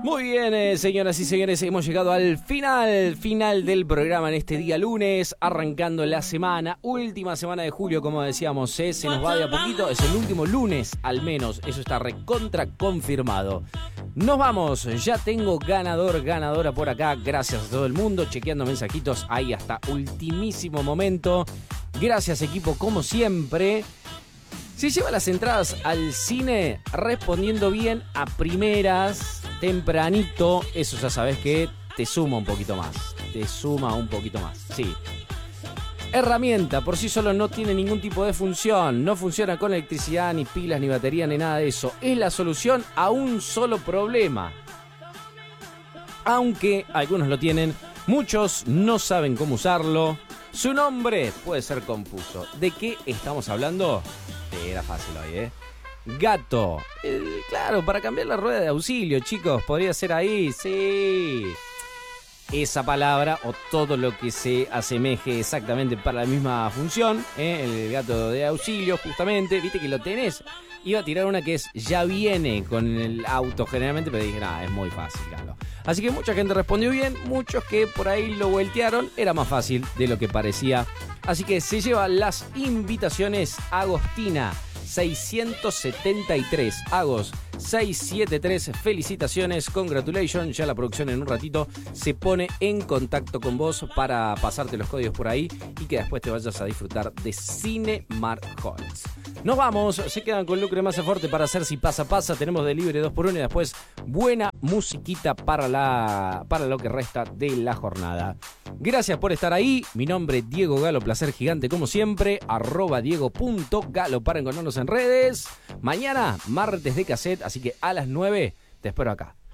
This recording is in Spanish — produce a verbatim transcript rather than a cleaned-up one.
Muy bien, eh, señoras y señores, hemos llegado al final, final del programa en este día lunes, arrancando la semana, última semana de julio, como decíamos, eh, se nos va de a poquito, es el último lunes al menos, eso está recontra confirmado. Nos vamos, ya tengo ganador, ganadora por acá, gracias a todo el mundo, chequeando mensajitos ahí hasta ultimísimo momento. Gracias equipo, como siempre. Se lleva las entradas al cine respondiendo bien a primeras, tempranito. Eso ya sabes que te suma un poquito más. Te suma un poquito más, sí. Herramienta, por sí solo no tiene ningún tipo de función. No funciona con electricidad, ni pilas, ni batería, ni nada de eso. Es la solución a un solo problema. Aunque algunos lo tienen, muchos no saben cómo usarlo. Su nombre puede ser confuso. ¿De qué estamos hablando? Sí, era fácil hoy, ¿eh? Gato. El, claro, para cambiar la rueda de auxilio, chicos. Podría ser ahí, sí. Esa palabra o todo lo que se asemeje exactamente para la misma función, ¿eh? El gato de auxilio, justamente. Viste que lo tenés. Iba a tirar una que es ya viene con el auto generalmente, pero dije, nada, es muy fácil, claro. Así que mucha gente respondió bien, muchos que por ahí lo voltearon, era más fácil de lo que parecía. Así que se lleva las invitaciones Agostina seiscientos setenta y tres. Agos seiscientos setenta y tres, felicitaciones, congratulations. Ya la producción en un ratito se pone en contacto con vos para pasarte los códigos por ahí y que después te vayas a disfrutar de Cinemark Halls. Nos vamos, se quedan con Lucre Más Fuerte para hacer Si Pasa Pasa. Tenemos delivery dos por uno y después buena musiquita para, la, para lo que resta de la jornada. Gracias por estar ahí. Mi nombre es Diego Galo, placer gigante como siempre. Arroba Diego punto Galo para encontrarnos en redes. Mañana, martes de cassette, así que a las nueve te espero acá.